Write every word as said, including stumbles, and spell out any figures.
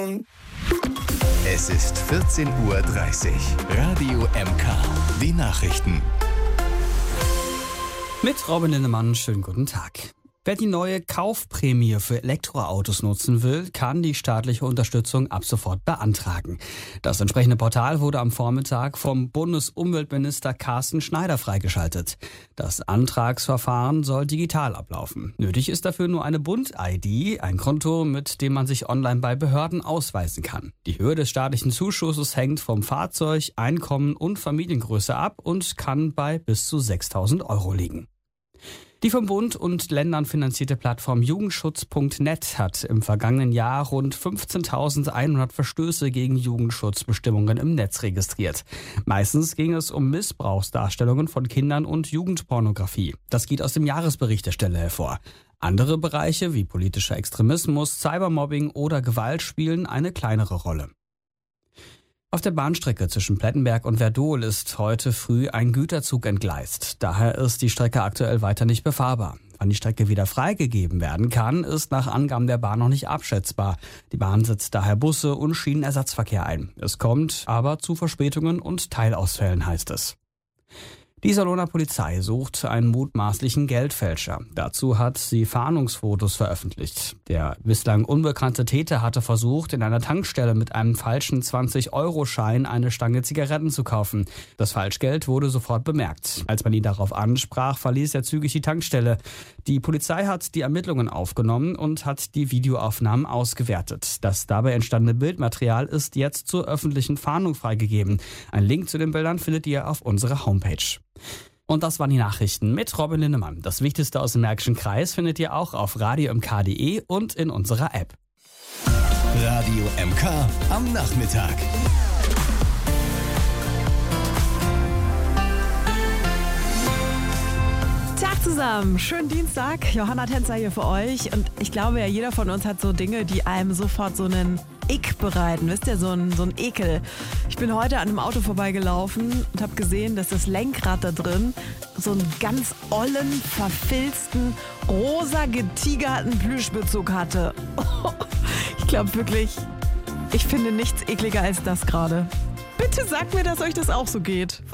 Es ist vierzehn Uhr dreißig. Radio M K. Die Nachrichten. Mit Robin Linnemann, schönen guten Tag. Wer die neue Kaufprämie für Elektroautos nutzen will, kann die staatliche Unterstützung ab sofort beantragen. Das entsprechende Portal wurde am Vormittag vom Bundesumweltminister Carsten Schneider freigeschaltet. Das Antragsverfahren soll digital ablaufen. Nötig ist dafür nur eine Bund-I D, ein Konto, mit dem man sich online bei Behörden ausweisen kann. Die Höhe des staatlichen Zuschusses hängt vom Fahrzeug, Einkommen und Familiengröße ab und kann bei bis zu sechstausend Euro liegen. Die vom Bund und Ländern finanzierte Plattform Jugendschutz Punkt net hat im vergangenen Jahr rund fünfzehntausendeinhundert Verstöße gegen Jugendschutzbestimmungen im Netz registriert. Meistens ging es um Missbrauchsdarstellungen von Kindern und Jugendpornografie. Das geht aus dem Jahresbericht der Stelle hervor. Andere Bereiche wie politischer Extremismus, Cybermobbing oder Gewalt spielen eine kleinere Rolle. Auf der Bahnstrecke zwischen Plettenberg und Werdohl ist heute früh ein Güterzug entgleist. Daher ist die Strecke aktuell weiter nicht befahrbar. Wann die Strecke wieder freigegeben werden kann, ist nach Angaben der Bahn noch nicht abschätzbar. Die Bahn setzt daher Busse und Schienenersatzverkehr ein. Es kommt aber zu Verspätungen und Teilausfällen, heißt es. Die Iserlohner Polizei sucht einen mutmaßlichen Geldfälscher. Dazu hat sie Fahndungsfotos veröffentlicht. Der bislang unbekannte Täter hatte versucht, in einer Tankstelle mit einem falschen zwanzig-Euro-Schein eine Stange Zigaretten zu kaufen. Das Falschgeld wurde sofort bemerkt. Als man ihn darauf ansprach, verließ er zügig die Tankstelle. Die Polizei hat die Ermittlungen aufgenommen und hat die Videoaufnahmen ausgewertet. Das dabei entstandene Bildmaterial ist jetzt zur öffentlichen Fahndung freigegeben. Ein Link zu den Bildern findet ihr auf unserer Homepage. Und das waren die Nachrichten mit Robin Linnemann. Das Wichtigste aus dem Märkischen Kreis findet ihr auch auf radio m k punkt d e und in unserer App. Radio M K am Nachmittag. Tag zusammen, schönen Dienstag. Johanna Tänzer hier für euch. Und ich glaube ja, jeder von uns hat so Dinge, die einem sofort so einen Ick bereiten. Wisst ihr, so ein, so ein Ekel. Ich bin heute an einem Auto vorbeigelaufen und habe gesehen, dass das Lenkrad da drin so einen ganz ollen, verfilzten, rosa getigerten Plüschbezug hatte. Ich glaube wirklich, ich finde nichts ekliger als das gerade. Bitte sagt mir, dass euch das auch so geht.